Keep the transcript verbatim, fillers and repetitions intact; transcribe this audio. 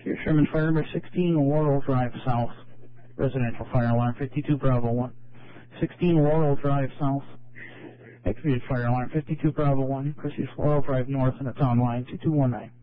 Here, Sherman Fire Number sixteen, Laurel Drive South. Residential fire alarm, fifty-two Bravo one. sixteen Laurel Drive South. Executed fire alarm, fifty-two Bravo one. Chrissy's Laurel Drive North, and it's on line two two one nine.